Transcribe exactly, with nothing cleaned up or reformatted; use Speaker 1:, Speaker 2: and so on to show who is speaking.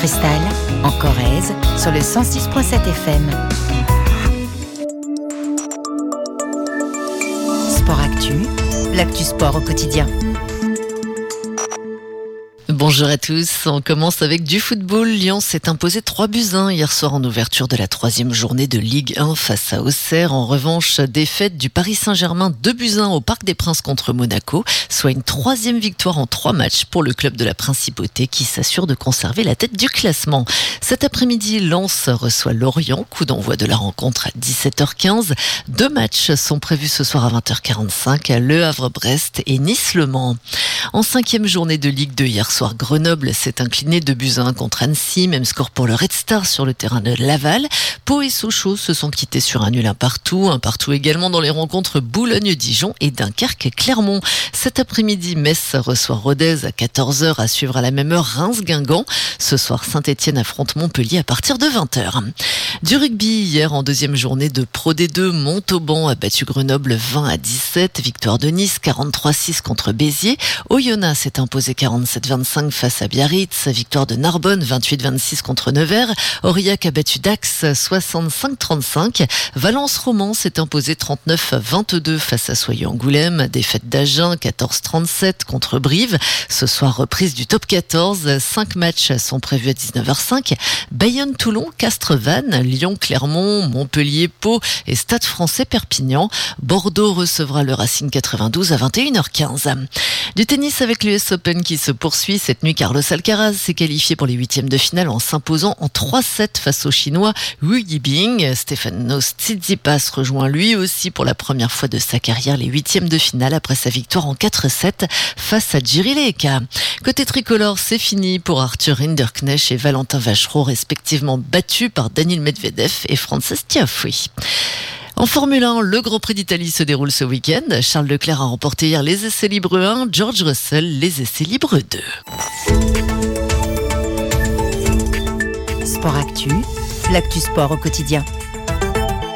Speaker 1: Cristal, en Corrèze, sur le cent six virgule sept F M. Sport Actu, l'actu sport au quotidien.
Speaker 2: Bonjour à tous, on commence avec du football. Lyon s'est imposé trois buts à un hier soir en ouverture de la troisième journée de Ligue un face à Auxerre. En revanche, défaite du Paris Saint-Germain deux buts à un au Parc des Princes contre Monaco, soit une troisième victoire en trois matchs pour le club de la Principauté qui s'assure de conserver la tête du classement. Cet après-midi, Lens reçoit Lorient, coup d'envoi de la rencontre à dix-sept heures quinze. Deux matchs sont prévus ce soir à vingt heures quarante-cinq, Le Havre-Brest et Nice-Le Mans. En cinquième journée de Ligue deux hier soir, Grenoble s'est incliné deux buts à un contre Annecy, même score pour le Red Star sur le terrain de Laval. Pau et Sochaux se sont quittés sur un nul un partout, un partout également dans les rencontres Boulogne-Dijon et Dunkerque-Clermont. Cet après-midi, Metz reçoit Rodez à quatorze heures, à suivre à la même heure Reims-Guingamp. Ce soir, Saint-Etienne affronte Montpellier à partir de vingt heures. Du rugby, hier en deuxième journée de Pro D deux, Montauban a battu Grenoble vingt à dix-sept, victoire de Nice quarante-trois à six contre Béziers. Oyonnax s'est imposé quarante-sept à vingt-cinq face à Biarritz, victoire de Narbonne vingt-huit à vingt-six contre Nevers. Aurillac a battu Dax soixante-cinq à trente-cinq. Valence Romans s'est imposé trente-neuf à vingt-deux face à Soyeux-Angoulême. Défaite d'Agen quatorze à trente-sept contre Brive. Ce soir, reprise du top quatorze. Cinq matchs sont prévus à dix-neuf heures cinq. Bayonne-Toulon, Castres-Vannes, Lyon-Clermont, Montpellier-Pau et Stade français Perpignan. Bordeaux recevra le Racing quatre-vingt-douze à vingt et une heures quinze. Du tennis avec l'U S Open qui se poursuit. Cette nuit, Carlos Alcaraz s'est qualifié pour les huitièmes de finale en s'imposant en trois sept face au Chinois Wu Yibing. Stefanos Tsitsipas rejoint lui aussi pour la première fois de sa carrière les huitièmes de finale après sa victoire en quatre sept face à Jiří Lehecka. Côté tricolore, c'est fini pour Arthur Hinderknecht et Valentin Vachereau, respectivement battus par Daniil Medvedev et Frances Tiafoe. En Formule un, le Grand Prix d'Italie se déroule ce week-end. Charles Leclerc a remporté hier les essais libres un, George Russell les essais libres deux.
Speaker 1: Sport Actu, l'actu sport au quotidien.